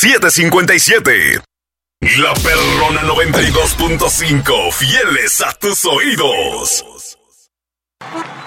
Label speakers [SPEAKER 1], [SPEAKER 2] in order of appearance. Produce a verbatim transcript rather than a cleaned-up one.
[SPEAKER 1] siete cinco siete. La Perrona noventa y dos punto cinco, fieles a tus oídos.